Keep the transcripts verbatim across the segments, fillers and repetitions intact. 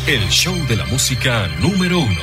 el show de la música número uno.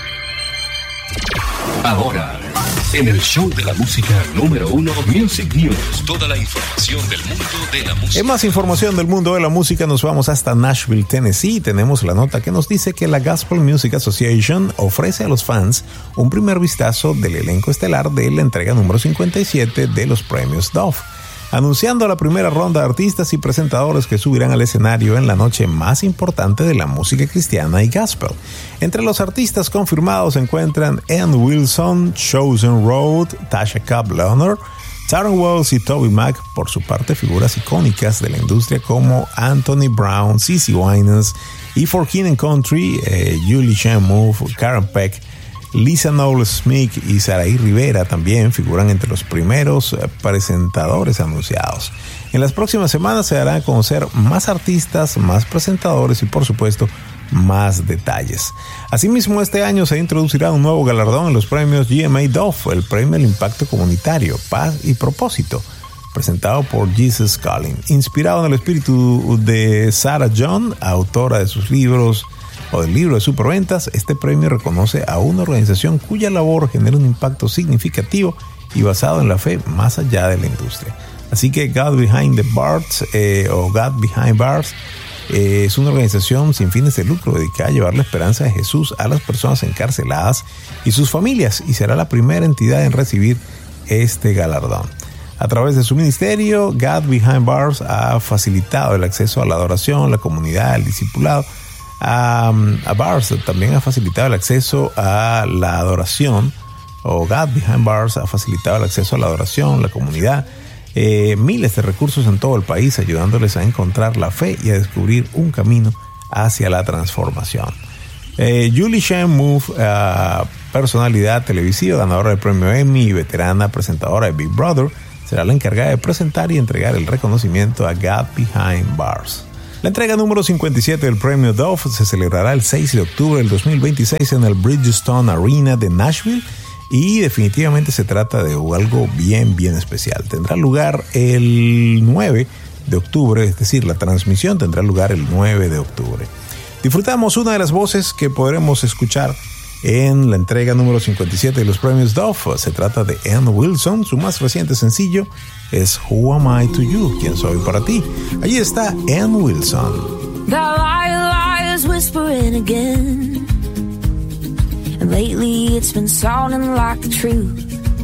Ahora, en el show de la música número uno, Music News. Toda la información del mundo de la música. En más información del mundo de la música nos vamos hasta Nashville, Tennessee. Tenemos la nota que nos dice que la Gospel Music Association ofrece a los fans un primer vistazo del elenco estelar de la entrega número cincuenta y siete de los premios Dove, anunciando la primera ronda de artistas y presentadores que subirán al escenario en la noche más importante de la música cristiana y gospel. Entre los artistas confirmados se encuentran Ann Wilson, Chosen Road, Tasha Cobb Leonard, Taron Wells y Toby Mac. Por su parte, figuras icónicas de la industria como Anthony Brown, CeCe Winans y For King and Country, eh, Julie Shenmue, Karen Peck, Lisa Knowles-Smith y Saraí Rivera también figuran entre los primeros presentadores anunciados. En las próximas semanas se darán a conocer más artistas, más presentadores y, por supuesto, más detalles. Asimismo, este año se introducirá un nuevo galardón en los premios G M A Dove, el premio al impacto comunitario, paz y propósito, presentado por Jesus Calling. Inspirado en el espíritu de Sarah John, autora de sus libros o del libro de superventas, este premio reconoce a una organización cuya labor genera un impacto significativo y basado en la fe más allá de la industria. Así que God Behind the Bars eh, o God Behind Bars eh, es una organización sin fines de lucro dedicada a llevar la esperanza de Jesús a las personas encarceladas y sus familias, y será la primera entidad en recibir este galardón. A través de su ministerio, God Behind Bars ha facilitado el acceso a la adoración, la comunidad, el discipulado. A, a Bars también ha facilitado el acceso a la adoración, o God Behind Bars ha facilitado el acceso a la adoración, la comunidad, eh, miles de recursos en todo el país, ayudándoles a encontrar la fe y a descubrir un camino hacia la transformación. Eh, Julie Shenmue, uh, personalidad televisiva, ganadora del premio Emmy y veterana presentadora de Big Brother, será la encargada de presentar y entregar el reconocimiento a God Behind Bars. La entrega número cincuenta y siete del premio Dove se celebrará el seis de octubre del dos mil veintiséis en el Bridgestone Arena de Nashville, y definitivamente se trata de algo bien, bien especial. Tendrá lugar el nueve de octubre, es decir, la transmisión tendrá lugar el nueve de octubre. Disfrutamos una de las voces que podremos escuchar en la entrega número cincuenta y siete de los premios Dove. Se trata de Ann Wilson. Su más reciente sencillo es Who Am I to You? ¿Quién soy para ti? Allí está Ann Wilson. The liar, liars whispering again, and lately it's been sounding like the truth.